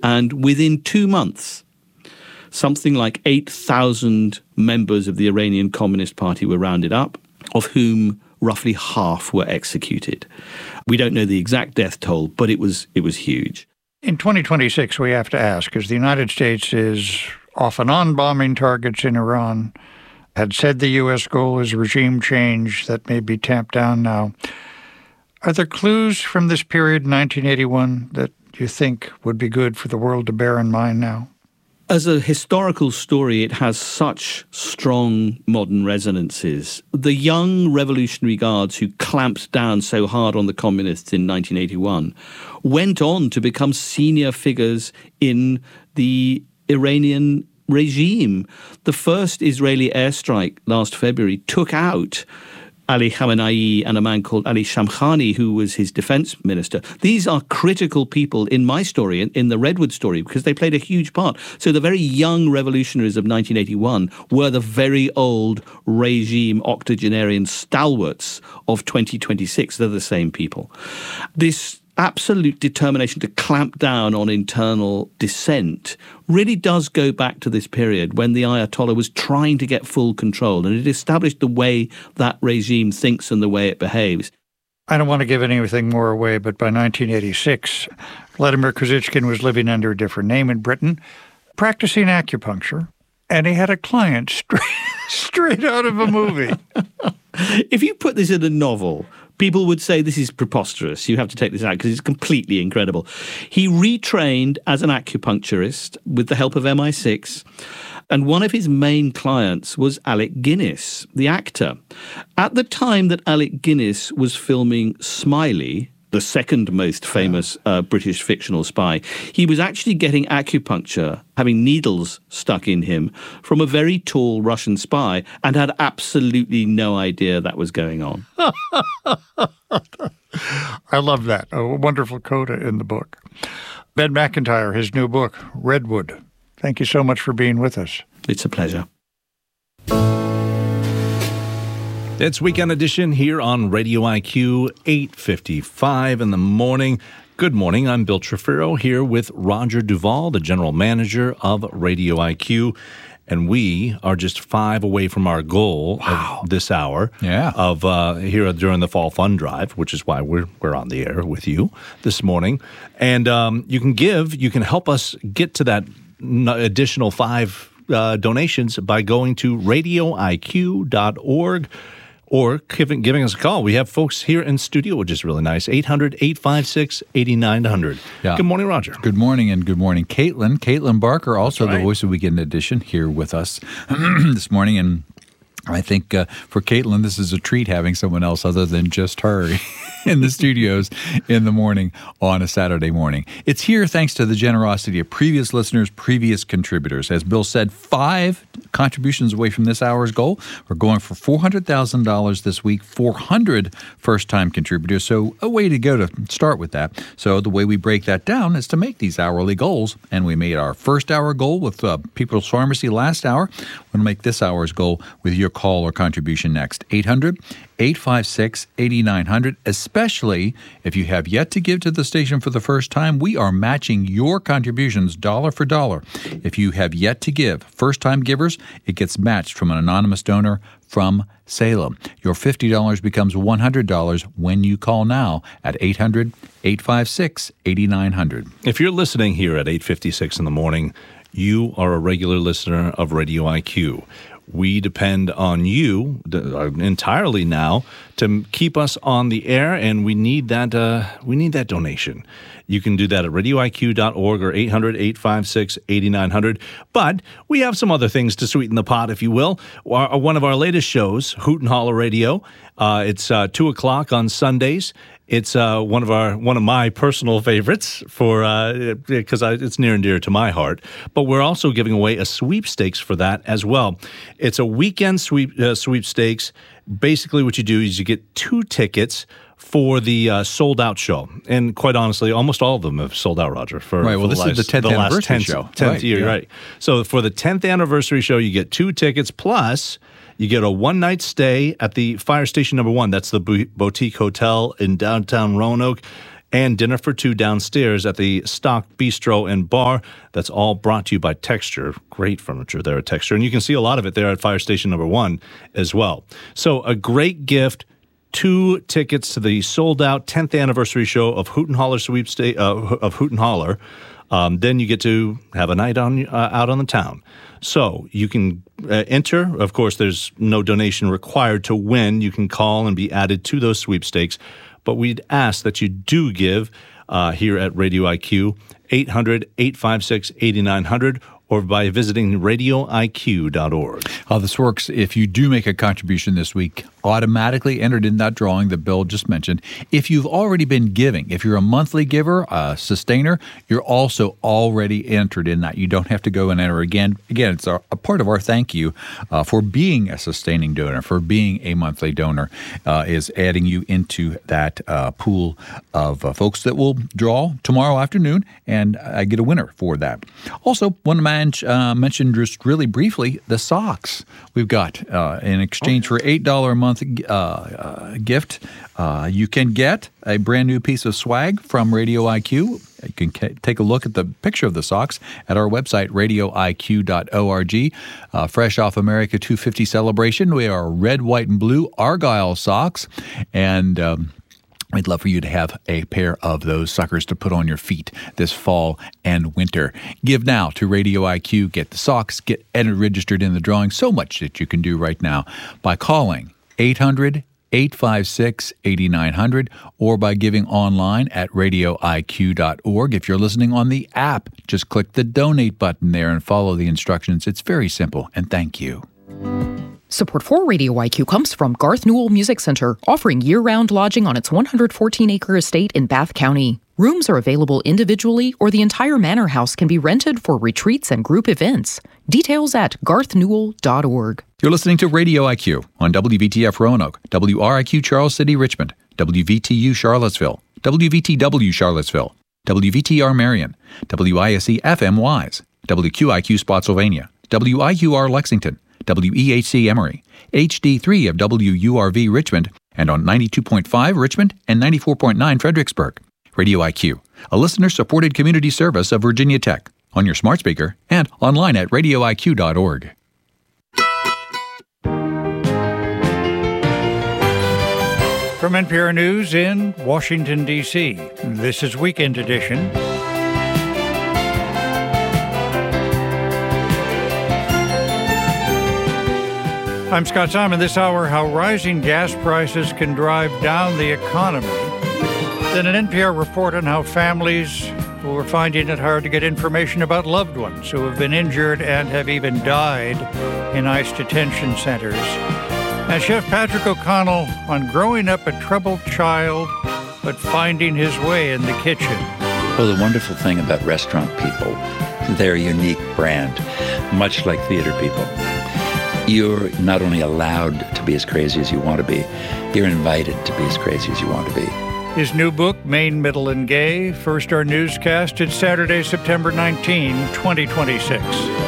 And within 2 months, something like 8,000 members of the Iranian Communist Party were rounded up, of whom roughly half were executed. We don't know the exact death toll, but it was huge. In 2026, we have to ask, as the United States is off and on bombing targets in Iran, had said the U.S. goal is regime change that may be tamped down now. Are there clues from this period in 1981 that you think would be good for the world to bear in mind now? As a historical story, it has such strong modern resonances. The young Revolutionary Guards who clamped down so hard on the communists in 1981 went on to become senior figures in the Iranian regime. The first Israeli airstrike last February took out Ali Khamenei and a man called Ali Shamkhani, who was his defense minister. These are critical people in my story, in the Redwood story, because they played a huge part. So the very young revolutionaries of 1981 were the very old regime octogenarian stalwarts of 2026. They're the same people. This absolute determination to clamp down on internal dissent really does go back to this period when the Ayatollah was trying to get full control, and it established the way that regime thinks and the way it behaves. I don't want to give anything more away, but by 1986, Vladimir Kozychkin was living under a different name in Britain, practicing acupuncture, and he had a client straight out of a movie. If you put this in a novel, people would say this is preposterous. You have to take this out because it's completely incredible. He retrained as an acupuncturist with the help of MI6, and one of his main clients was Alec Guinness, the actor. At the time that Alec Guinness was filming Smiley, the second most famous British fictional spy, he was actually getting acupuncture, having needles stuck in him, from a very tall Russian spy, and had absolutely no idea that was going on. I love that. A wonderful coda in the book. Ben McIntyre, his new book, Redwood. Thank you so much for being with us. It's a pleasure. It's Weekend Edition here on Radio IQ, 8:55 in the morning. Good morning. I'm Bill Trefiro here with Roger Duvall, the general manager of Radio IQ. And we are just 5 away from our goal of this hour of here during the Fall Fund Drive, which is why we're on the air with you this morning. And you can help us get to that additional 5 donations by going to radioiq.org. Or giving us a call. We have folks here in studio, which is really nice. 800-856-8900. Yeah. Good morning, Roger. Good morning, and good morning, Caitlin. Caitlin Barker, also the voice of Weekend Edition, here with us this morning. And I think for Caitlin, this is a treat having someone else other than just her in the studios in the morning on a Saturday morning. It's here thanks to the generosity of previous listeners, previous contributors. As Bill said, 5 contributions away from this hour's goal. We're going for $400,000 this week, 400 first-time contributors. So a way to go to start with that. So the way we break that down is to make these hourly goals. And we made our first hour goal with People's Pharmacy last hour. We're going to make this hour's goal with your call or contribution next. 800-856-8900. Especially if you have yet to give to the station for the first time, we are matching your contributions dollar for dollar. If you have yet to give, first-time givers, it gets matched from an anonymous donor from Salem. Your $50 becomes $100 when you call now at 800-856-8900. If you're listening here at 8:56 in the morning, you are a regular listener of Radio IQ. We depend on you entirely now to keep us on the air, and we need that donation. You can do that at radioiq.org or 800-856-8900. But we have some other things to sweeten the pot, if you will. One of our latest shows, Hoot and Holler Radio, it's 2 o'clock on Sundays. It's one of my personal favorites because it's near and dear to my heart. But we're also giving away a sweepstakes for that as well. It's a weekend sweepstakes. Basically, what you do is you get 2 tickets for the sold-out show. And quite honestly, almost all of them have sold out, Roger. This is the 10th anniversary show. 10th year, right. So for the 10th anniversary show, you get 2 tickets, plus you get a one-night stay at the Fire Station Number 1. That's the Boutique Hotel in downtown Roanoke. and dinner for two downstairs at the Stock Bistro and Bar. That's all brought to you by Texture. Great furniture there at Texture. And you can see a lot of it there at Fire Station Number 1 as well. So a great gift. 2 tickets to the sold-out 10th anniversary show of Hoot and Holler sweepstakes of Hoot and Holler. Then you get to have a night out on the town. So you can enter. Of course, there's no donation required to win. You can call and be added to those sweepstakes. But we'd ask that you do give here at Radio IQ, 800-856-8900, or by visiting radioiq.org. How this works, if you do make a contribution this week, automatically entered in that drawing that Bill just mentioned. If you've already been giving, if you're a monthly giver, a sustainer, you're also already entered in that. You don't have to go and enter again. Again, it's a part of our thank you for being a sustaining donor, for being a monthly donor, is adding you into that pool of folks that will draw tomorrow afternoon, and I get a winner for that. Also, one man mentioned just really briefly the socks we've got in exchange for $8 a month gift. You can get a brand new piece of swag from Radio IQ. You can take a look at the picture of the socks at our website, radioiq.org. Fresh off America 250 celebration, we are red, white, and blue Argyle socks, and we'd love for you to have a pair of those suckers to put on your feet this fall and winter. Give now to Radio IQ. Get the socks. Get entered, registered in the drawing. So much that you can do right now by calling 800-856-8900 or by giving online at radioiq.org. If you're listening on the app, just click the donate button there and follow the instructions. It's very simple, and thank you. Support for Radio IQ comes from Garth Newell Music Center, offering year-round lodging on its 114-acre estate in Bath County. Rooms are available individually, or the entire manor house can be rented for retreats and group events. Details at garthnewell.org. You're listening to Radio IQ on WVTF Roanoke, WRIQ Charles City Richmond, WVTU Charlottesville, WVTW Charlottesville, WVTR Marion, WISE FM Wise, WQIQ Spotsylvania, WIQR Lexington, WEHC Emory, HD3 of WURV Richmond, and on 92.5 Richmond and 94.9 Fredericksburg. Radio IQ, a listener-supported community service of Virginia Tech, on your smart speaker and online at radioiq.org. From NPR News in Washington, D.C., this is Weekend Edition. I'm Scott Simon. This hour, how rising gas prices can drive down the economy. Then an NPR report on how families who are finding it hard to get information about loved ones who have been injured and have even died in ICE detention centers. And Chef Patrick O'Connell on growing up a troubled child, but finding his way in the kitchen. Well, the wonderful thing about restaurant people, they're a unique brand, much like theater people. You're not only allowed to be as crazy as you want to be, you're invited to be as crazy as you want to be. His new book, Maine, Middle, and Gay, first our newscast. It's Saturday, September 19, 2026.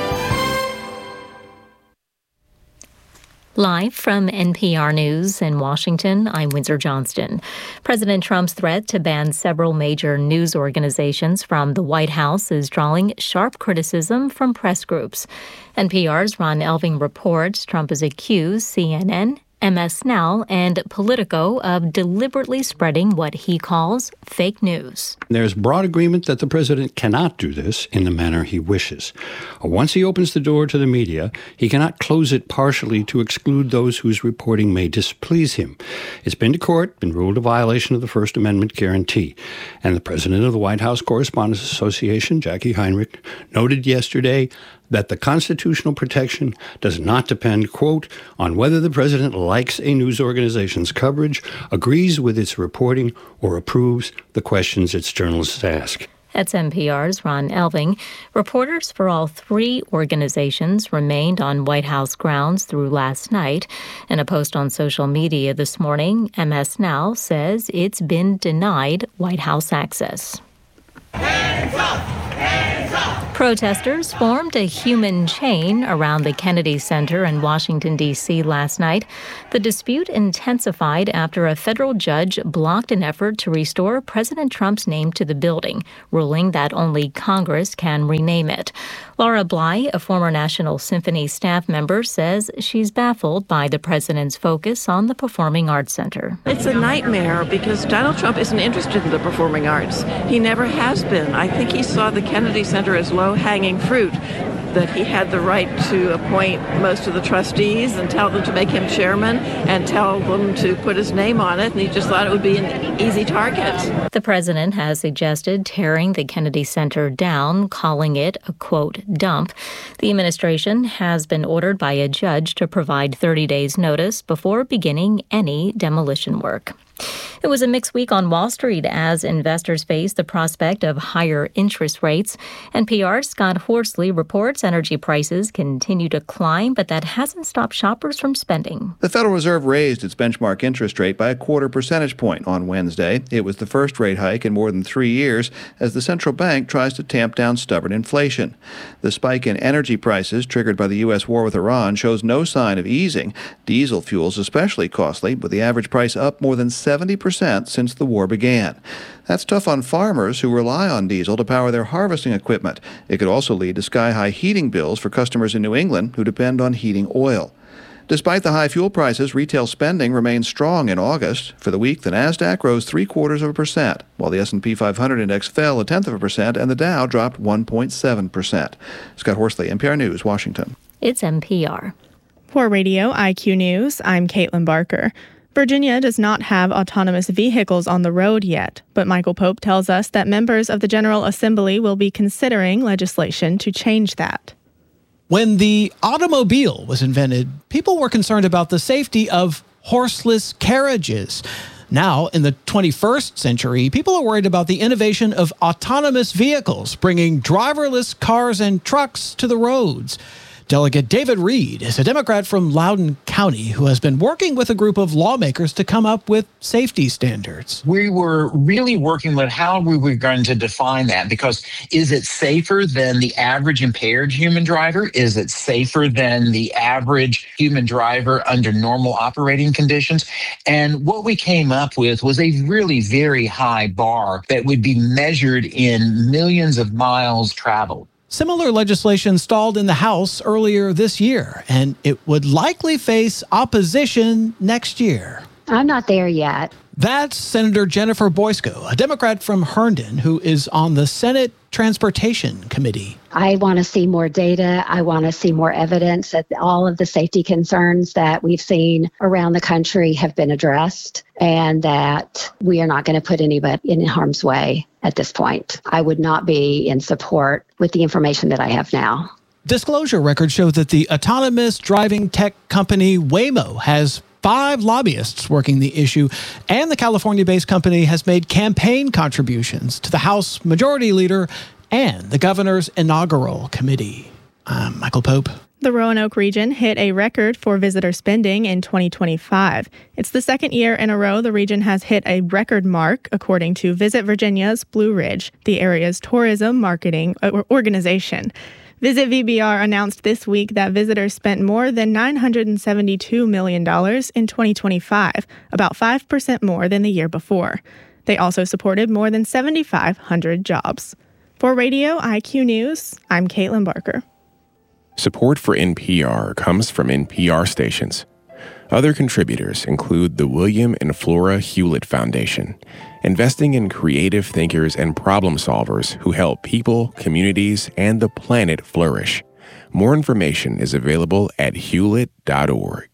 Live from NPR News in Washington, I'm Windsor Johnston. President Trump's threat to ban several major news organizations from the White House is drawing sharp criticism from press groups. NPR's Ron Elving reports Trump has accused CNN, MS Now, and Politico of deliberately spreading what he calls fake news. There's broad agreement that the president cannot do this in the manner he wishes. Once he opens the door to the media, he cannot close it partially to exclude those whose reporting may displease him. It's been to court, been ruled a violation of the First Amendment guarantee. And the president of the White House Correspondents Association, Jackie Heinrich, noted yesterday that the constitutional protection does not depend, quote, on whether the president likes a news organization's coverage, agrees with its reporting, or approves the questions its journalists ask. That's NPR's Ron Elving. Reporters for all three organizations remained on White House grounds through last night. In a post on social media this morning, MS Now says it's been denied White House access. Hands up! Hands up! Protesters formed a human chain around the Kennedy Center in Washington, D.C. last night. The dispute intensified after a federal judge blocked an effort to restore President Trump's name to the building, ruling that only Congress can rename it. Laura Bly, a former National Symphony staff member, says she's baffled by the president's focus on the Performing Arts Center. It's a nightmare because Donald Trump isn't interested in the performing arts. He never has been. I think he saw the Kennedy Center as low-hanging fruit, that he had the right to appoint most of the trustees and tell them to make him chairman and tell them to put his name on it, and he just thought it would be an easy target. The president has suggested tearing the Kennedy Center down, calling it a, quote, dump. The administration has been ordered by a judge to provide 30 days notice before beginning any demolition work. It was a mixed week on Wall Street as investors face the prospect of higher interest rates. NPR's Scott Horsley reports energy prices continue to climb, but that hasn't stopped shoppers from spending. The Federal Reserve raised its benchmark interest rate by a 0.25 percentage point on Wednesday. It was the first rate hike in more than 3 years as the central bank tries to tamp down stubborn inflation. The spike in energy prices triggered by the U.S. war with Iran shows no sign of easing. Diesel fuel is especially costly, with the average price up more than 70% since the war began. That's tough on farmers who rely on diesel to power their harvesting equipment. It could also lead to sky-high heating bills for customers in New England who depend on heating oil. Despite the high fuel prices, retail spending remained strong in August. For the week, the Nasdaq rose 0.75%, while the S&P 500 index fell 0.1%, and the Dow dropped 1.7%. Scott Horsley, NPR News, Washington. It's NPR. For Radio IQ News, I'm Caitlin Barker. Virginia does not have autonomous vehicles on the road yet, but Michael Pope tells us that members of the General Assembly will be considering legislation to change that. When the automobile was invented, people were concerned about the safety of horseless carriages. Now, in the 21st century, people are worried about the innovation of autonomous vehicles, bringing driverless cars and trucks to the roads. Delegate David Reed is a Democrat from Loudoun County who has been working with a group of lawmakers to come up with safety standards. We were really working with how we were going to define that, because is it safer than the average impaired human driver? Is it safer than the average human driver under normal operating conditions? And what we came up with was a really very high bar that would be measured in millions of miles traveled. Similar legislation stalled in the House earlier this year, and it would likely face opposition next year. I'm not there yet. That's Senator Jennifer Boysko, a Democrat from Herndon, who is on the Senate Transportation Committee. I want to see more data. I want to see more evidence that all of the safety concerns that we've seen around the country have been addressed, and that we are not going to put anybody in harm's way at this point. I would not be in support with the information that I have now. Disclosure records show that the autonomous driving tech company Waymo has 5 lobbyists working the issue, and the California-based company has made campaign contributions to the House Majority Leader and the governor's inaugural committee. I'm Michael Pope. The Roanoke region hit a record for visitor spending in 2025. It's the second year in a row the region has hit a record mark, according to Visit Virginia's Blue Ridge, the area's tourism marketing organization. Visit VBR announced this week that visitors spent more than $972 million in 2025, about 5% more than the year before. They also supported more than 7,500 jobs. For Radio IQ News, I'm Caitlin Barker. Support for NPR comes from NPR stations. Other contributors include the William and Flora Hewlett Foundation, investing in creative thinkers and problem solvers who help people, communities, and the planet flourish. More information is available at hewlett.org.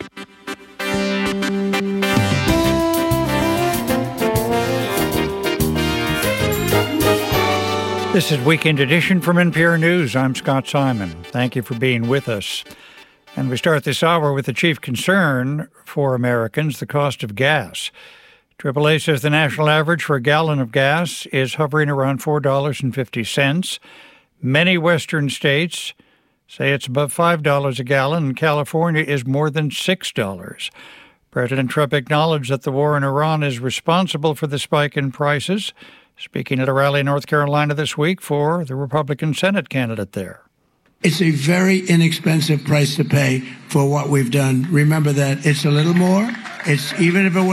This is Weekend Edition from NPR News. I'm Scott Simon. Thank you for being with us. And we start this hour with the chief concern for Americans, the cost of gas. AAA says the national average for a gallon of gas is hovering around $4.50. Many western states say it's above $5 a gallon, and California is more than $6. President Trump acknowledged that the war in Iran is responsible for the spike in prices. speaking at a rally in North Carolina this week for the Republican Senate candidate there. It's a very inexpensive price to pay for what we've done. Remember that it's a little more. Even if it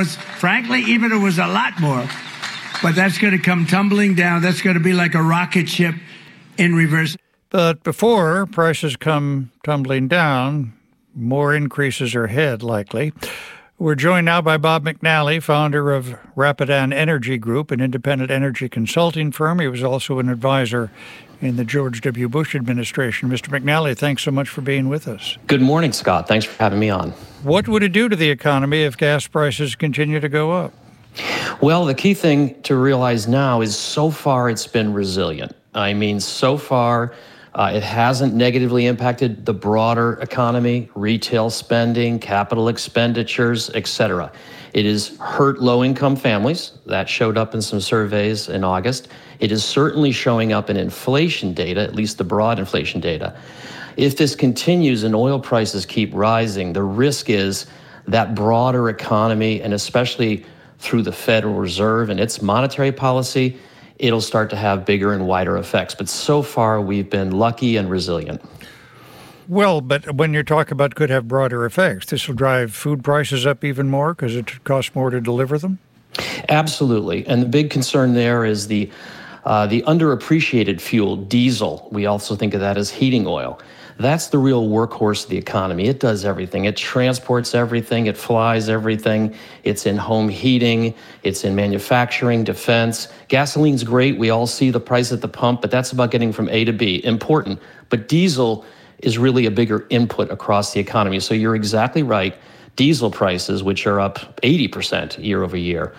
was a lot more. But that's going to come tumbling down. That's going to be like a rocket ship in reverse. But before prices come tumbling down, more increases are ahead, likely. We're joined now by Bob McNally, founder of Rapidan Energy Group, an independent energy consulting firm. He was also an advisor in the George W. Bush administration. Mr. McNally, thanks so much for being with us. Good morning, Scott. Thanks for having me on. What would it do to the economy if gas prices continue to go up? Well, the key thing to realize now is so far it's been resilient. I mean, so far it hasn't negatively impacted the broader economy, retail spending, capital expenditures, etc. It has hurt low-income families. That showed up in some surveys in August. It is certainly showing up in inflation data, at least the broad inflation data. If this continues and oil prices keep rising, the risk is that broader economy, and especially through the Federal Reserve and its monetary policy, it'll start to have bigger and wider effects. But so far, we've been lucky and resilient. Well, but when you talk about could have broader effects, this will drive food prices up even more because it costs more to deliver them? Absolutely. And the big concern there is the underappreciated fuel, diesel. We also think of that as heating oil. That's the real workhorse of the economy. It does everything. It transports everything. It flies everything. It's in home heating. It's in manufacturing, defense. Gasoline's great. We all see the price at the pump, but that's about getting from A to B. Important. But diesel is really a bigger input across the economy. So you're exactly right. Diesel prices, which are up 80% year over year,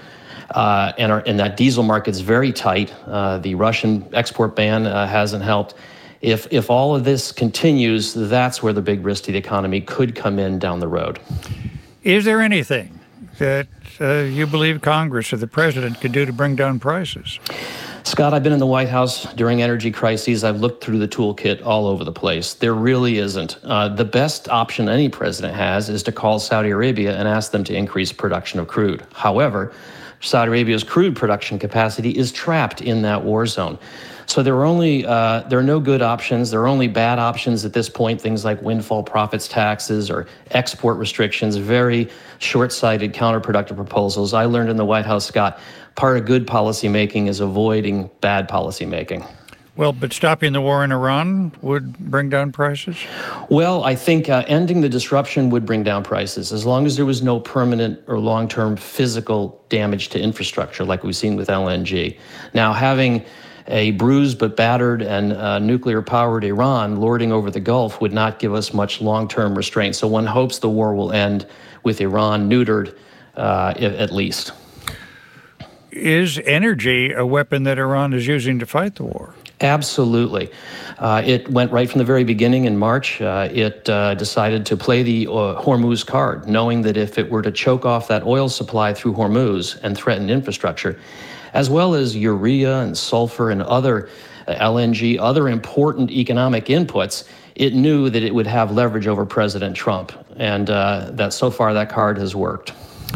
and that diesel market's very tight. The Russian export ban hasn't helped. If all of this continues, that's where the big risk to the economy could come in down the road. Is there anything that you believe Congress or the president could do to bring down prices? Scott, I've been in the White House during energy crises. I've looked through the toolkit all over the place. There really isn't. The best option any president has is to call Saudi Arabia and ask them to increase production of crude. However, Saudi Arabia's crude production capacity is trapped in that war zone. So there are no good options. There are only bad options at this point, things like windfall profits taxes or export restrictions, very short-sighted, counterproductive proposals. I learned in the White House, Scott, part of good policymaking is avoiding bad policymaking. Well, but stopping the war in Iran would bring down prices? Well, I think ending the disruption would bring down prices, as long as there was no permanent or long-term physical damage to infrastructure like we've seen with LNG. Now, having a bruised but battered and nuclear-powered Iran lording over the Gulf would not give us much long-term restraint. So one hopes the war will end with Iran neutered, at least. Is energy a weapon that Iran is using to fight the war? Absolutely. It went right from the very beginning in March. It decided to play the Hormuz card, knowing that if it were to choke off that oil supply through Hormuz and threaten infrastructure, as well as urea and sulfur and other LNG, other important economic inputs, it knew that it would have leverage over President Trump. And that so far that card has worked.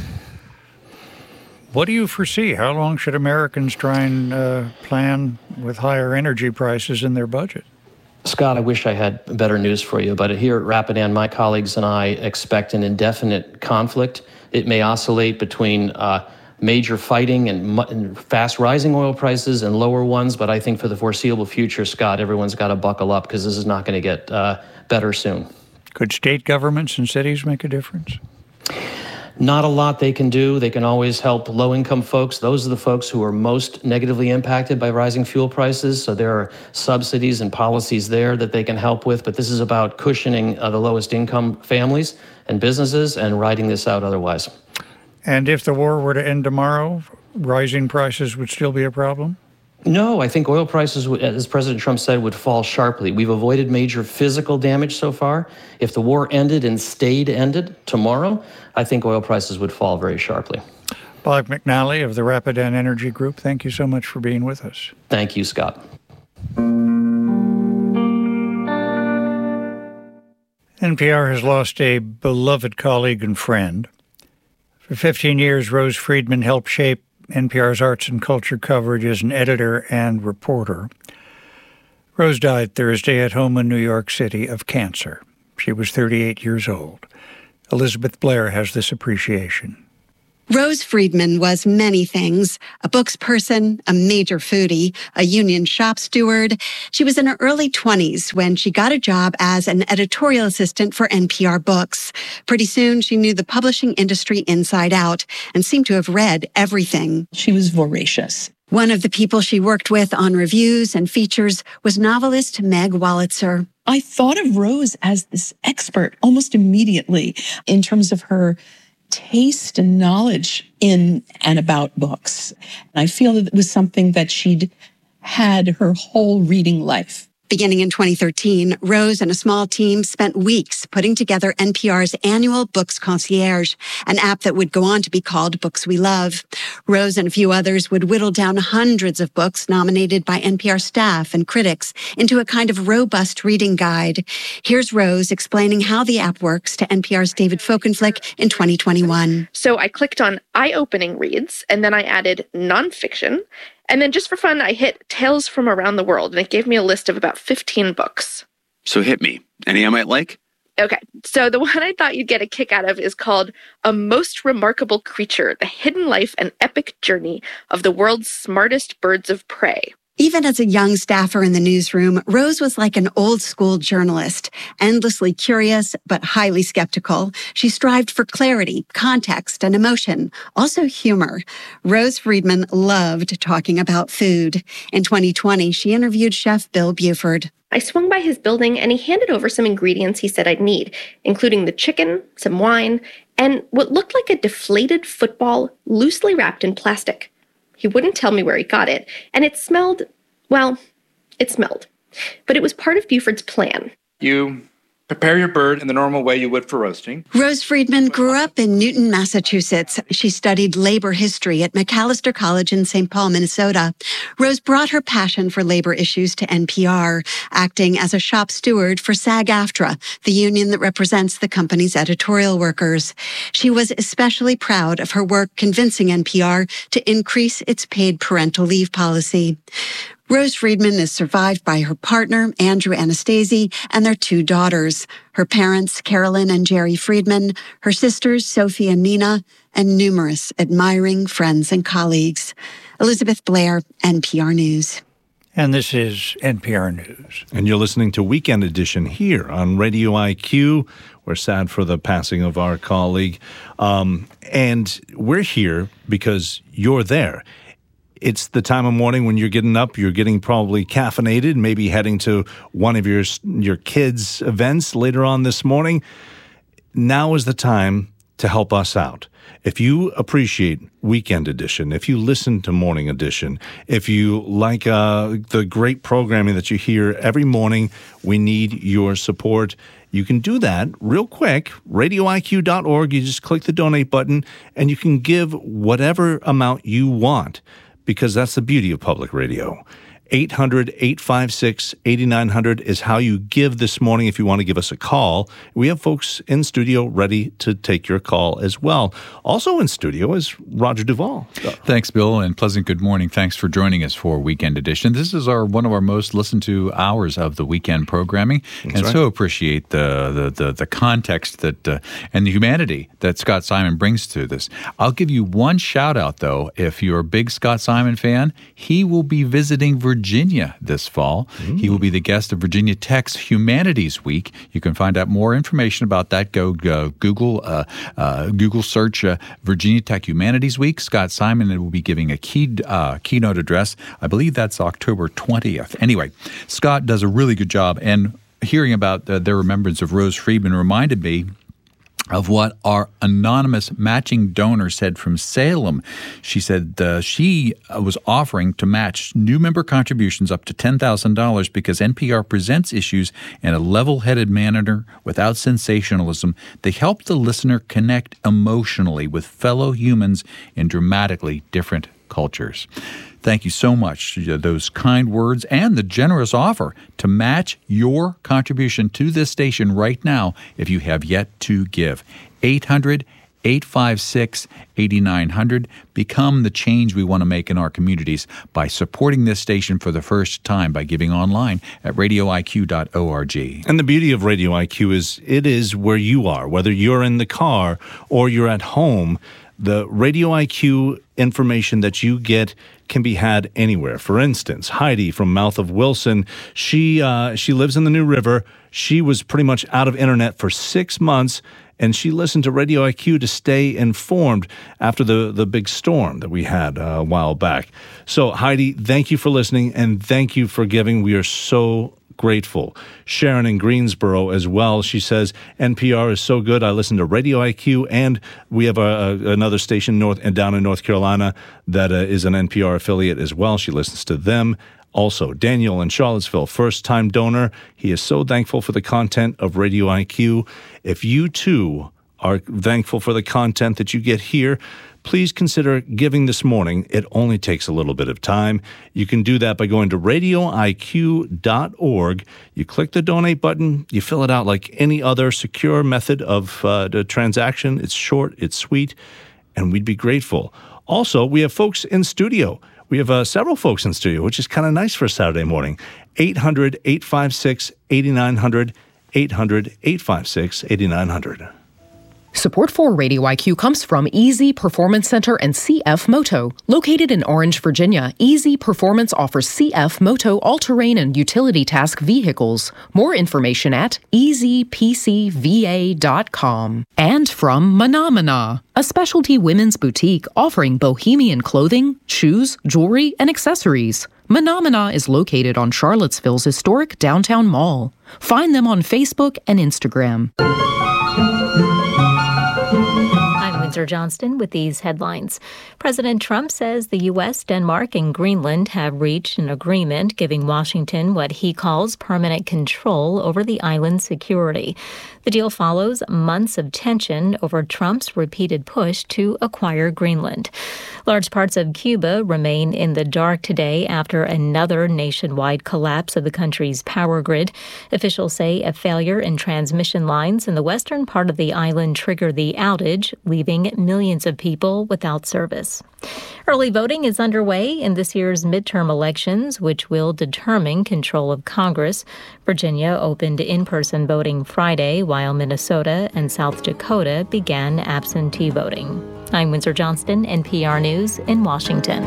What do you foresee? How long should Americans try and plan with higher energy prices in their budget? Scott, I wish I had better news for you, but here at Rapidan, my colleagues and I expect an indefinite conflict. It may oscillate between major fighting and fast rising oil prices and lower ones, but I think for the foreseeable future, Scott, everyone's got to buckle up because this is not going to get better soon. Could state governments and cities make a difference? Not a lot they can do. They can always help low-income folks. Those are the folks who are most negatively impacted by rising fuel prices. So there are subsidies and policies there that they can help with. But this is about cushioning the lowest income families and businesses and riding this out otherwise. And if the war were to end tomorrow, rising prices would still be a problem? No, I think oil prices, as President Trump said, would fall sharply. We've avoided major physical damage so far. If the war ended and stayed ended tomorrow, I think oil prices would fall very sharply. Bob McNally of the Rapidan Energy Group, thank you so much for being with us. Thank you, Scott. NPR has lost a beloved colleague and friend. For 15 years, Rose Friedman helped shape NPR's arts and culture coverage as an editor and reporter. Rose died Thursday at home in New York City of cancer. She was 38 years old. Elizabeth Blair has this appreciation. Rose Friedman was many things: a books person, a major foodie, a union shop steward. She was in her early 20s when she got a job as an editorial assistant for NPR Books. Pretty soon, she knew the publishing industry inside out and seemed to have read everything. She was voracious. One of the people she worked with on reviews and features was novelist Meg Wolitzer. I thought of Rose as this expert almost immediately in terms of her taste and knowledge in and about books. And I feel that it was something that she'd had her whole reading life. Beginning in 2013, Rose and a small team spent weeks putting together NPR's annual Books Concierge, an app that would go on to be called Books We Love. Rose and a few others would whittle down hundreds of books nominated by NPR staff and critics into a kind of robust reading guide. Here's Rose explaining how the app works to NPR's David Folkenflik in 2021. So I clicked on eye-opening reads, and then I added nonfiction. And then just for fun, I hit Tales from Around the World, and it gave me a list of about 15 books. So hit me. Any I might like? Okay, so the one I thought you'd get a kick out of is called A Most Remarkable Creature, The Hidden Life and Epic Journey of the World's Smartest Birds of Prey. Even as a young staffer in the newsroom, Rose was like an old-school journalist, endlessly curious but highly skeptical. She strived for clarity, context, and emotion, also humor. Rose Friedman loved talking about food. In 2020, she interviewed Chef Bill Buford. I swung by his building and he handed over some ingredients he said I'd need, including the chicken, some wine, and what looked like a deflated football loosely wrapped in plastic. He wouldn't tell me where he got it, and it smelled, well, it smelled. But it was part of Buford's plan. You prepare your bird in the normal way you would for roasting. Rose Friedman grew up in Newton, Massachusetts. She studied labor history at Macalester College in St. Paul, Minnesota. Rose brought her passion for labor issues to NPR, acting as a shop steward for SAG-AFTRA, the union that represents the company's editorial workers. She was especially proud of her work convincing NPR to increase its paid parental leave policy. Rose Friedman is survived by her partner, Andrew Anastasi, and their two daughters, her parents, Carolyn and Jerry Friedman, her sisters, Sophie and Nina, and numerous admiring friends and colleagues. Elizabeth Blair, NPR News. And this is NPR News. And you're listening to Weekend Edition here on Radio IQ. We're sad for the passing of our colleague. And we're here because you're there. It's the time of morning when you're getting up, you're getting probably caffeinated, maybe heading to one of your kids' events later on this morning. Now is the time to help us out. If you appreciate Weekend Edition, if you listen to Morning Edition, if you like the great programming that you hear every morning, we need your support. You can do that real quick, radioiq.org. You just click the donate button, and you can give whatever amount you want, because that's the beauty of public radio. 800-856-8900 is how you give this morning if you want to give us a call. We have folks in studio ready to take your call as well. Also in studio is Roger Duvall. Thanks, Bill, and pleasant good morning. Thanks for joining us for Weekend Edition. This is one of our most listened to hours of the weekend programming, so appreciate the context that and the humanity that Scott Simon brings to this. I'll give you one shout out though. If you're a big Scott Simon fan, he will be visiting Virginia this fall. He will be the guest of Virginia Tech's Humanities Week. You can find out more information about that. Go Google search Virginia Tech Humanities Week. Scott Simon will be giving a keynote address. I believe that's October 20th. Anyway, Scott does a really good job, and hearing about their remembrance of Rose Friedman reminded me of what our anonymous matching donor said from Salem. She said she was offering to match new member contributions up to $10,000 because NPR presents issues in a level-headed manner without sensationalism. They help the listener connect emotionally with fellow humans in dramatically different cultures. Thank you so much for those kind words and the generous offer to match your contribution to this station right now if you have yet to give. 800-856-8900 856-8900. Become the change we want to make in our communities by supporting this station for the first time by giving online at radioiq.org. And the beauty of Radio IQ is it is where you are, whether you're in the car or you're at home. The Radio IQ information that you get can be had anywhere. For instance, Heidi from Mouth of Wilson, she lives in the New River. She was pretty much out of internet for 6 months, and she listened to Radio IQ to stay informed after the big storm that we had a while back. So, Heidi, thank you for listening, and thank you for giving. We are so grateful. Sharon in Greensboro as well. She says, NPR is so good. I listen to Radio IQ, and we have another station down in North Carolina that is an NPR affiliate as well. She listens to them. Also, Daniel in Charlottesville, first-time donor. He is so thankful for the content of Radio IQ. If you, too, are thankful for the content that you get here, please consider giving this morning. It only takes a little bit of time. You can do that by going to radioiq.org. You click the donate button. You fill it out like any other secure method of the transaction. It's short, it's sweet, and we'd be grateful. Also, we have folks in studio. We have several folks in studio, which is kind of nice for a Saturday morning. 800-856-8900, 800-856-8900. Support for Radio IQ comes from Easy Performance Center and CF Moto. Located in Orange, Virginia, Easy Performance offers CF Moto all-terrain and utility task vehicles. More information at easypcva.com. And from Manamana, a specialty women's boutique offering bohemian clothing, shoes, jewelry, and accessories. Manamana is located on Charlottesville's historic downtown mall. Find them on Facebook and Instagram. Windsor Johnston with these headlines. President Trump says the U.S., Denmark, and Greenland have reached an agreement giving Washington what he calls permanent control over the island's security. The deal follows months of tension over Trump's repeated push to acquire Greenland. Large parts of Cuba remain in the dark today after another nationwide collapse of the country's power grid. Officials say a failure in transmission lines in the western part of the island triggered the outage, leaving millions of people without service. Early voting is underway in this year's midterm elections, which will determine control of Congress. Virginia opened in-person voting Friday, while Minnesota and South Dakota began absentee voting. I'm Windsor Johnston, NPR News in Washington.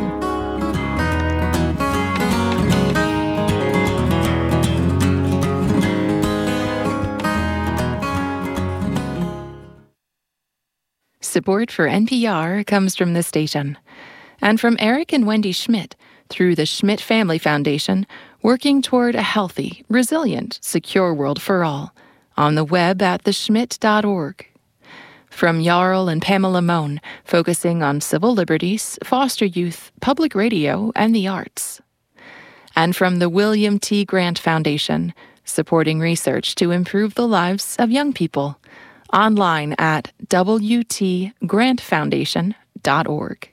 Support for NPR comes from this station and from Eric and Wendy Schmidt through the Schmidt Family Foundation, working toward a healthy, resilient, secure world for all, on the web at theschmidt.org. From Jarl and Pamela Mohn, focusing on civil liberties, foster youth, public radio, and the arts. And from the William T. Grant Foundation, supporting research to improve the lives of young people. Online at wtgrantfoundation.org.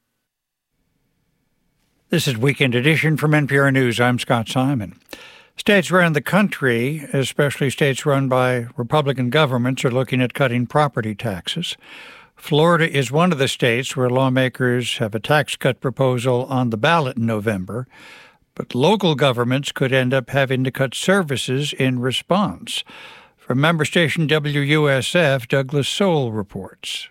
This is Weekend Edition from NPR News. I'm Scott Simon. States around the country, especially states run by Republican governments, are looking at cutting property taxes. Florida is one of the states where lawmakers have a tax cut proposal on the ballot in November, but local governments could end up having to cut services in response. From member station WUSF, Douglas Soul reports.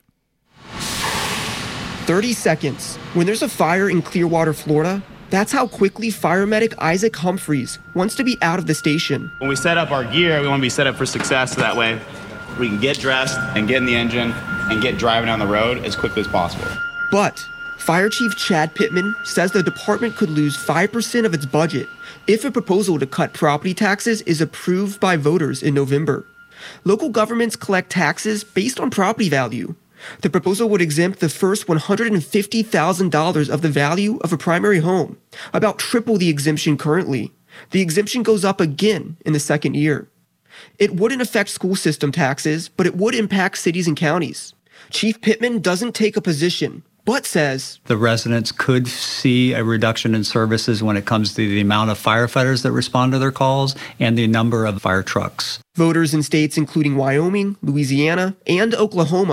30 seconds. When there's a fire in Clearwater, Florida, that's how quickly fire medic Isaac Humphreys wants to be out of the station. When we set up our gear, we want to be set up for success, so that way we can get dressed and get in the engine and get driving down the road as quickly as possible. But Fire Chief Chad Pittman says the department could lose 5% of its budget if a proposal to cut property taxes is approved by voters in November. Local governments collect taxes based on property value. The proposal would exempt the first $150,000 of the value of a primary home, about triple the exemption currently. The exemption goes up again in the second year. It wouldn't affect school system taxes, but it would impact cities and counties. Chief Pittman doesn't take a position, but says the residents could see a reduction in services when it comes to the amount of firefighters that respond to their calls and the number of fire trucks. Voters in states including Wyoming, Louisiana, and Oklahoma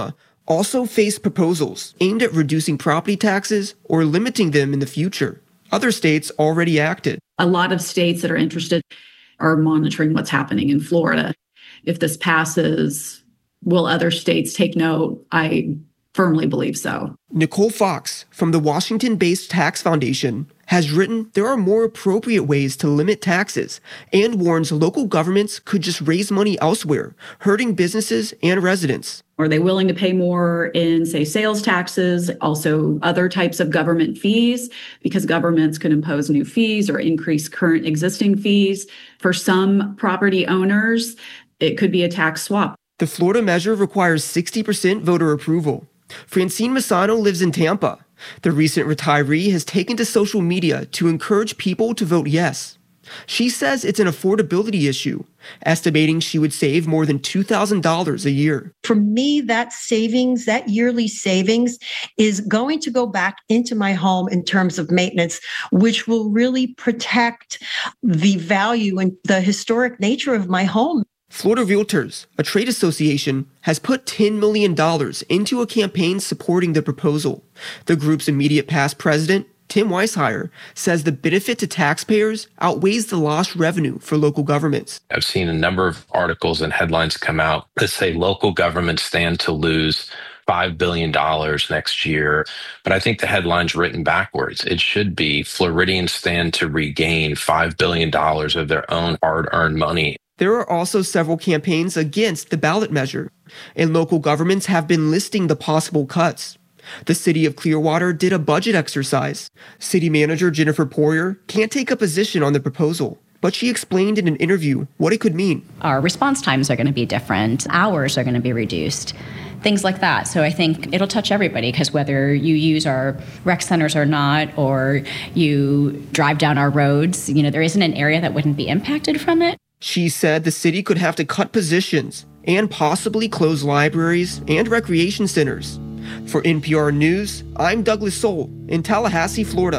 also face proposals aimed at reducing property taxes or limiting them in the future. Other states already acted. A lot of states that are interested are monitoring what's happening in Florida. If this passes, will other states take note? I firmly believe so. Nicole Fox from the Washington-based Tax Foundation has written there are more appropriate ways to limit taxes and warns local governments could just raise money elsewhere, hurting businesses and residents. Are they willing to pay more in, say, sales taxes, also other types of government fees, because governments could impose new fees or increase current existing fees? For some property owners, it could be a tax swap. The Florida measure requires 60% voter approval. Francine Masano lives in Tampa. The recent retiree has taken to social media to encourage people to vote yes. She says it's an affordability issue, estimating she would save more than $2,000 a year. For me, that savings, that yearly savings, is going to go back into my home in terms of maintenance, which will really protect the value and the historic nature of my home. Florida Realtors, a trade association, has put $10 million into a campaign supporting the proposal. The group's immediate past president, Tim Weishire, says the benefit to taxpayers outweighs the lost revenue for local governments. I've seen a number of articles and headlines come out that say local governments stand to lose $5 billion next year. But I think the headline's written backwards. It should be Floridians stand to regain $5 billion of their own hard-earned money. There are also several campaigns against the ballot measure, and local governments have been listing the possible cuts. The city of Clearwater did a budget exercise. City manager Jennifer Poirier can't take a position on the proposal, but she explained in an interview what it could mean. Our response times are going to be different. Hours are going to be reduced. Things like that. So I think it'll touch everybody, because whether you use our rec centers or not, or you drive down our roads, there isn't an area that wouldn't be impacted from it. She said the city could have to cut positions and possibly close libraries and recreation centers. For NPR News, I'm Douglas Soul in Tallahassee, Florida.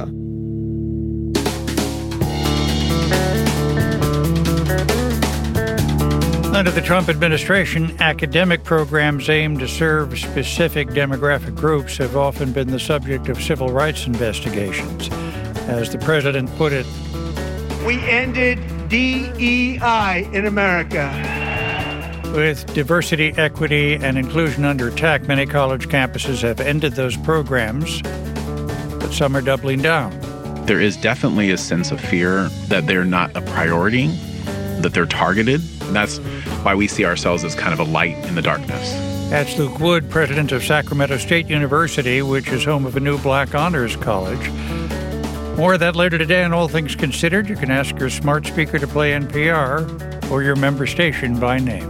Under the Trump administration, academic programs aimed to serve specific demographic groups have often been the subject of civil rights investigations. As the president put it, "We ended DEI in America." With diversity, equity, and inclusion under attack, many college campuses have ended those programs, but some are doubling down. There is definitely a sense of fear that they're not a priority, that they're targeted. And that's why we see ourselves as kind of a light in the darkness. That's Luke Wood, president of Sacramento State University, which is home of a new Black Honors College. More of that later today on All Things Considered. You can ask your smart speaker to play NPR or your member station by name.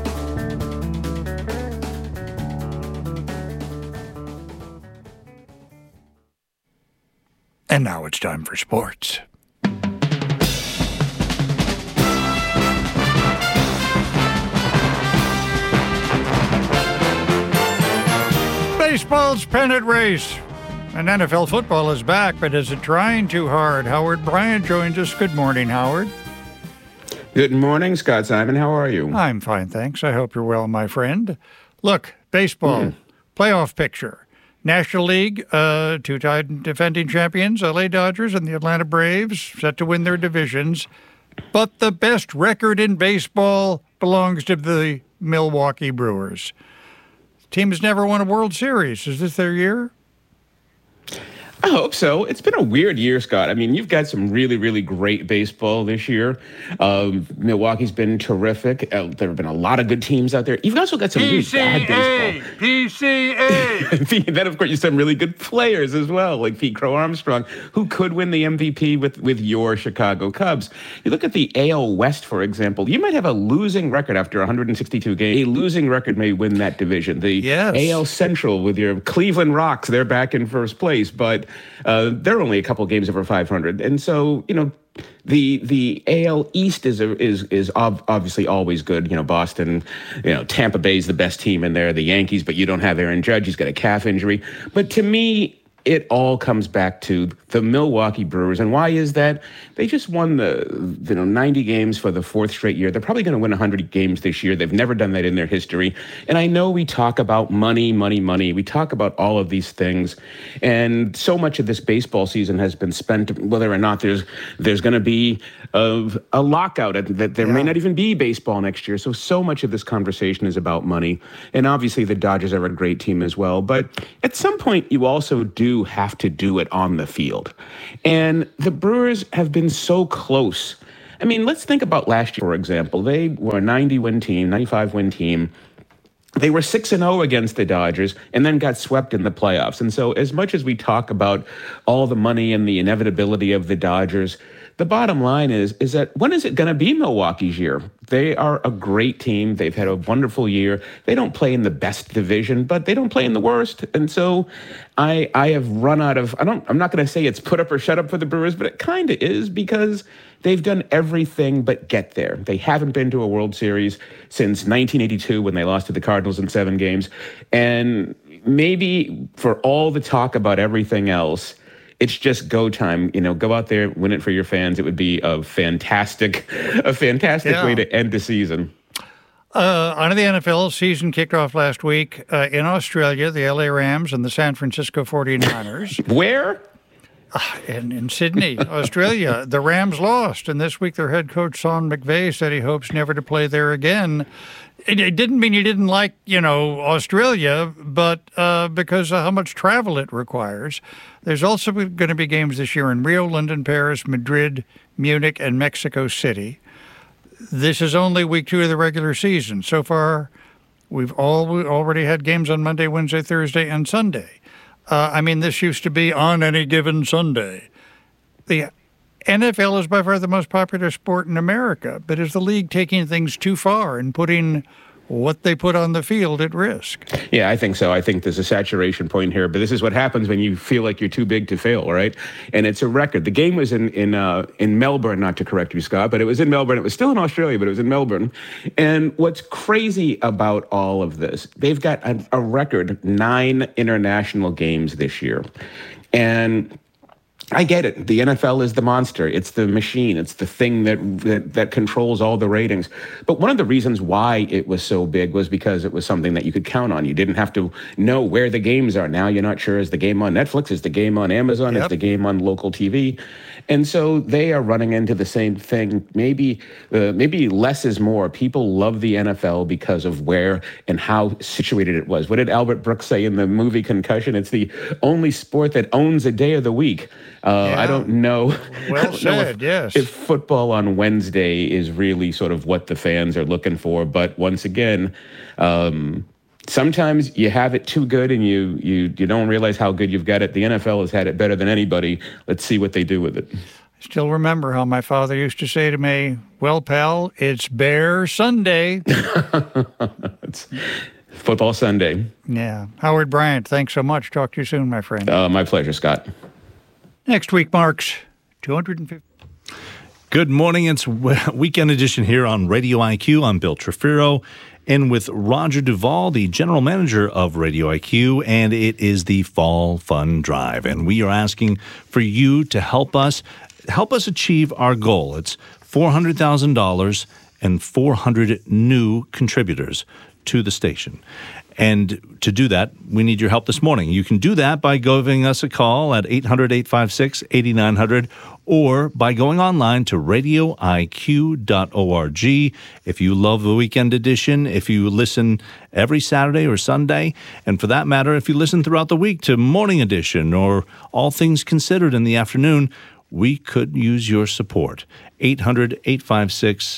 And now it's time for sports. Baseball's pennant race. And NFL football is back, but is it trying too hard? Howard Bryant joins us. Good morning, Howard. Good morning, Scott Simon. How are you? I'm fine, thanks. I hope you're well, my friend. Look, baseball, playoff picture. National League, two-time defending champions, LA Dodgers and the Atlanta Braves, set to win their divisions. But the best record in baseball belongs to the Milwaukee Brewers. The team has never won a World Series. Is this their year? I hope so. It's been a weird year, Scott. I mean, you've got some really, really great baseball this year. Milwaukee's been terrific. There have been a lot of good teams out there. You've also got some really bad baseball. PCA! And then, of course, you have some really good players as well, like Pete Crow Armstrong, who could win the MVP with your Chicago Cubs. You look at the AL West, for example. You might have a losing record after 162 games. A losing record may win that division. The AL Central with your Cleveland Rocks, they're back in first place, but they're only a couple games over 500. And so, the AL East is obviously always good. Boston, Tampa Bay's the best team in there, the Yankees, but you don't have Aaron Judge. He's got a calf injury. But to me, it all comes back to the Milwaukee Brewers. And why is that? They just won the 90 games for the fourth straight year. They're probably going to win 100 games this year. They've never done that in their history. And I know we talk about money. We talk about all of these things. And so much of this baseball season has been spent, whether or not there's going to be a lockout, that there may not even be baseball next year. So much of this conversation is about money. And obviously the Dodgers are a great team as well. But at some point, you also do have to do it on the field. And the Brewers have been so close. I mean, let's think about last year, for example. They were a 90-win team, 95-win team. They were 6-0 against the Dodgers and then got swept in the playoffs. And so as much as we talk about all the money and the inevitability of the Dodgers, the bottom line is that when is it going to be Milwaukee's year? They are a great team. They've had a wonderful year. They don't play in the best division, but they don't play in the worst. And so I have run out of, I'm not going to say it's put up or shut up for the Brewers, but it kind of is, because they've done everything but get there. They haven't been to a World Series since 1982 when they lost to the Cardinals in 7 games. And maybe for all the talk about everything else, it's just go time. Go out there, win it for your fans. It would be a fantastic way to end the season. On the NFL, season kicked off last week in Australia, the LA Rams and the San Francisco 49ers. Where? In Sydney, Australia. The Rams lost, and this week their head coach, Sean McVay, said he hopes never to play there again. It didn't mean he didn't like, Australia, but because of how much travel it requires. There's also going to be games this year in Rio, London, Paris, Madrid, Munich, and Mexico City. This is only week 2 of the regular season. So far, we've already had games on Monday, Wednesday, Thursday, and Sunday. This used to be on any given Sunday. The NFL is by far the most popular sport in America, but is the league taking things too far and putting what they put on the field at risk? Yeah, I think so. I think there's a saturation point here, but this is what happens when you feel like you're too big to fail, right? And it's a record. The game was in Melbourne, not to correct you, Scott, but it was in Melbourne. It was still in Australia, but it was in Melbourne. And what's crazy about all of this, they've got a record 9 international games this year. And I get it. The NFL is the monster. It's the machine. It's the thing that controls all the ratings. But one of the reasons why it was so big was because it was something that you could count on. You didn't have to know where the games are. Now you're not sure, is the game on Netflix? Is the game on Amazon? Is the game on local TV? And so they are running into the same thing. Maybe less is more. People love the NFL because of where and how situated it was. What did Albert Brooks say in the movie Concussion? It's the only sport that owns a day of the week. I don't know. Well said, yes. If football on Wednesday is really sort of what the fans are looking for. But once again, sometimes you have it too good and you don't realize how good you've got it. The NFL has had it better than anybody. Let's see what they do with it. I still remember how my father used to say to me, "Well, pal, it's Bear Sunday." It's Football Sunday. Yeah. Howard Bryant, thanks so much. Talk to you soon, my friend. My pleasure, Scott. Next week marks 250. Good morning. It's Weekend Edition here on Radio IQ. I'm Bill Trefiro, and with Roger Duvall, the general manager of Radio IQ, and it is the Fall Fun Drive. And we are asking for you to help us achieve our goal. It's $400,000 and 400 new contributors to the station. And to do that, we need your help this morning. You can do that by giving us a call at 800-856-8900 or by going online to radioiq.org. If you love the Weekend Edition, if you listen every Saturday or Sunday, and for that matter, if you listen throughout the week to Morning Edition or All Things Considered in the afternoon, we could use your support. 800-856-8900.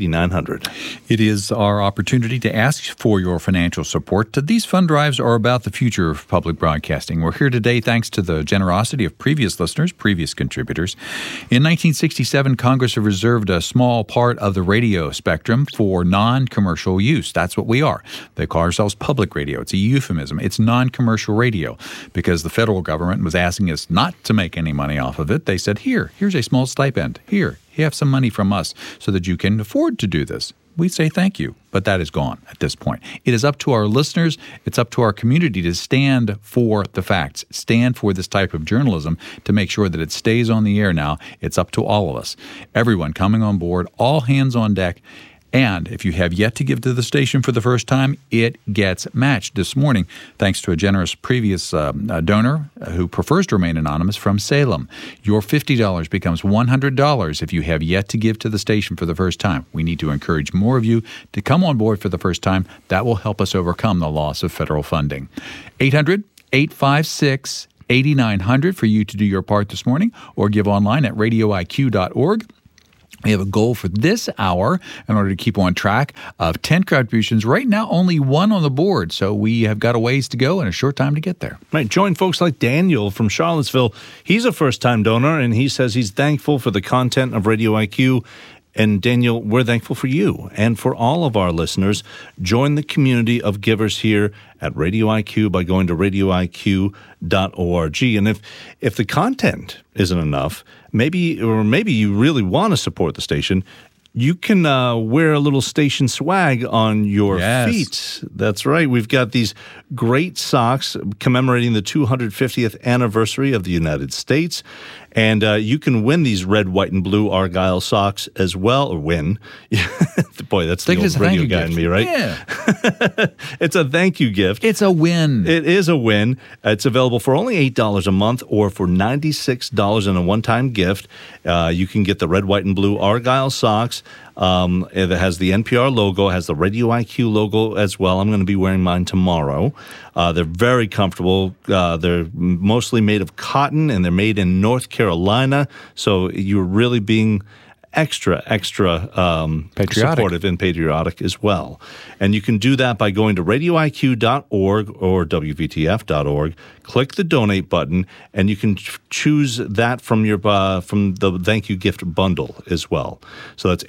It is our opportunity to ask for your financial support. These fund drives are about the future of public broadcasting. We're here today thanks to the generosity of previous listeners, previous contributors. In 1967, Congress reserved a small part of the radio spectrum for non-commercial use. That's what we are. They call ourselves public radio. It's a euphemism. It's non-commercial radio because the federal government was asking us not to make any money off of it. They said, here's a small stipend. Here, you have some money from us so that you can afford to do this. we say thank you. But that is gone at this point. It is up to our listeners, it's up to our community to stand for the facts, stand for this type of journalism to make sure that it stays on the air now. It's up to all of us. Everyone coming on board, all hands on deck. And if you have yet to give to the station for the first time, it gets matched this morning, thanks to a generous previous donor who prefers to remain anonymous from Salem. Your $50 becomes $100 if you have yet to give to the station for the first time. We need to encourage more of you to come on board for the first time. That will help us overcome the loss of federal funding. 800-856-8900 for you to do your part this morning, or give online at radioiq.org. We have a goal for this hour in order to keep on track of 10 contributions. Right now, only one on the board, so we have got a ways to go and a short time to get there. Right, join folks like Daniel from Charlottesville. He's a first-time donor, and he says he's thankful for the content of Radio IQ. And Daniel, we're thankful for you and for all of our listeners. Join the community of givers here at Radio IQ by going to radioiq.org. And if the content isn't enough, maybe you really want to support the station, you can wear a little station swag on your feet. That's right. We've got these great socks commemorating the 250th anniversary of the United States. And you can win these red, white, and blue Argyle socks as well, or win. Boy, that's the old radio guy in me, right? Yeah. It's a thank you gift. It's a win. It is a win. It's available for only $8 a month or for $96 in a one-time gift. You can get the red, white, and blue Argyle socks. It has the NPR logo, has the Radio IQ logo as well. I'm going to be wearing mine tomorrow. They're very comfortable. They're mostly made of cotton, and they're made in North Carolina. So you're really being extra supportive and patriotic as well. And you can do that by going to radioiq.org or WVTF.org. Click the donate button, and you can choose that from the thank you gift bundle as well. So that's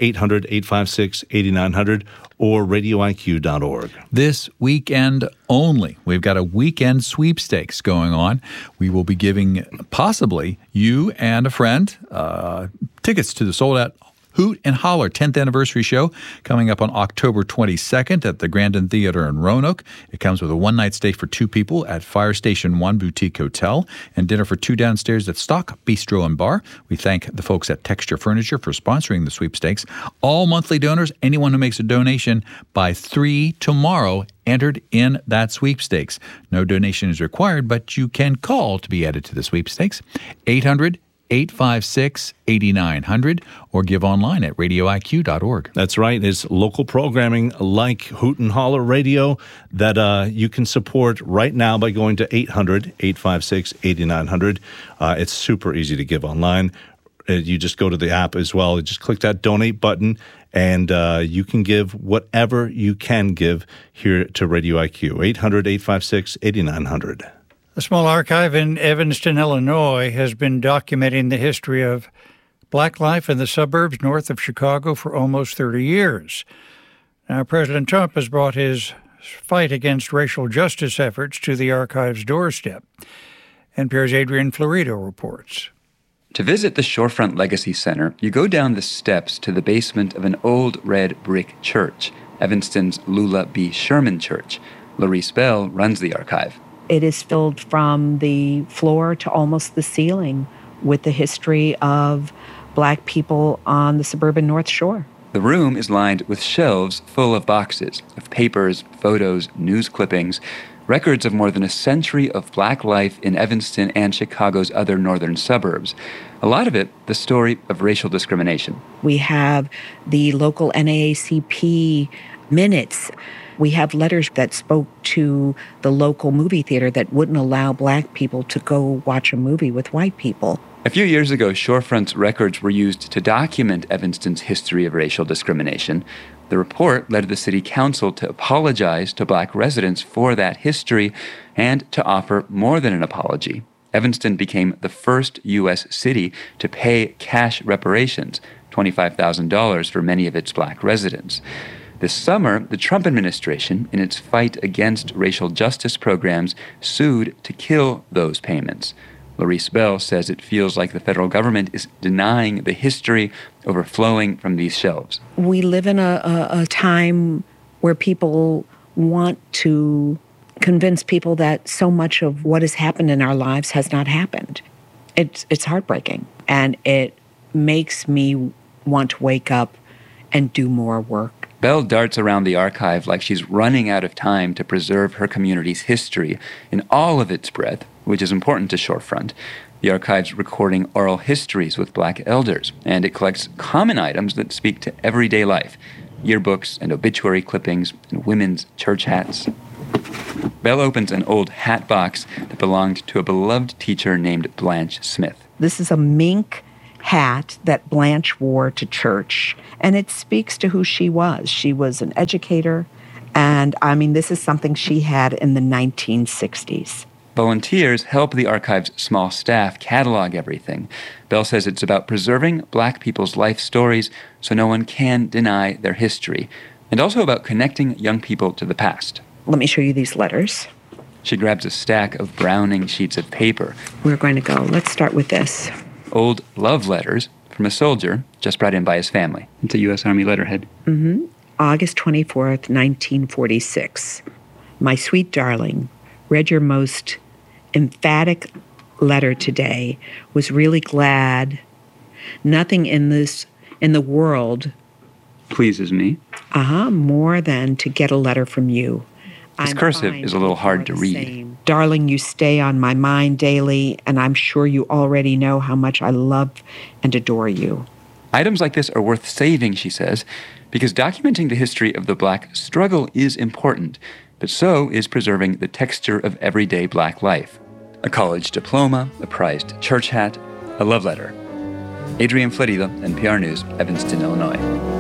800-856-8900 or radioiq.org. This weekend only, we've got a weekend sweepstakes going on. We will be giving possibly you and a friend tickets to the sold-out Hoot and Holler 10th anniversary show coming up on October 22nd at the Grandin Theater in Roanoke. It comes with a one-night stay for two people at Fire Station 1 Boutique Hotel and dinner for two downstairs at Stock Bistro and Bar. We thank the folks at Texture Furniture for sponsoring the sweepstakes. All monthly donors, anyone who makes a donation by 3 tomorrow, entered in that sweepstakes. No donation is required, but you can call to be added to the sweepstakes. 800-856-8900 or give online at radioiq.org. That's right. It's local programming like Hoot and Holler Radio that you can support right now by going to 800-856-8900. It's super easy to give online. You just go to the app as well. You just click that donate button, and you can give whatever you can give here to Radio IQ. 800-856-8900. A small archive in Evanston, Illinois, has been documenting the history of black life in the suburbs north of Chicago for almost 30 years. Now, President Trump has brought his fight against racial justice efforts to the archive's doorstep. NPR's Adrian Florido reports. To visit the Shorefront Legacy Center, you go down the steps to the basement of an old red brick church, Evanston's Lula B. Sherman Church. Larice Bell runs the archive. It is filled from the floor to almost the ceiling with the history of black people on the suburban North Shore. The room is lined with shelves full of boxes of papers, photos, news clippings, records of more than a century of black life in Evanston and Chicago's other northern suburbs. A lot of it, the story of racial discrimination. We have the local NAACP minutes. We have letters that spoke to the local movie theater that wouldn't allow black people to go watch a movie with white people. A few years ago, Shorefront's records were used to document Evanston's history of racial discrimination. The report led the city council to apologize to black residents for that history and to offer more than an apology. Evanston became the first U.S. city to pay cash reparations, $25,000 for many of its black residents. This summer, the Trump administration, in its fight against racial justice programs, sued to kill those payments. Larice Bell says it feels like the federal government is denying the history overflowing from these shelves. We live in a time where people want to convince people that so much of what has happened in our lives has not happened. It's heartbreaking, and it makes me want to wake up and do more work. Bell darts around the archive like she's running out of time to preserve her community's history in all of its breadth, which is important to Shorefront. The archive's recording oral histories with Black elders, and it collects common items that speak to everyday life, yearbooks and obituary clippings and women's church hats. Bell opens an old hat box that belonged to a beloved teacher named Blanche Smith. This is a mink hat that Blanche wore to church, and it speaks to who she was. She was an educator, and this is something she had in the 1960s. Volunteers help the archive's small staff catalog everything. Bell says it's about preserving Black people's life stories so no one can deny their history, and also about connecting young people to the past. Let me show you these letters. She grabs a stack of Browning sheets of paper. We're going to go. Let's start with this. Old love letters from a soldier just brought in by his family. It's a U.S. Army letterhead. August 24th, 1946. My sweet darling, read your most emphatic letter today. Was really glad. Nothing in the world pleases me. More than to get a letter from you. This cursive is a little hard to read. Darling, you stay on my mind daily, and I'm sure you already know how much I love and adore you. Items like this are worth saving, she says, because documenting the history of the Black struggle is important, but so is preserving the texture of everyday Black life. A college diploma, a prized church hat, a love letter. Adrian Florido, NPR News, Evanston, Illinois.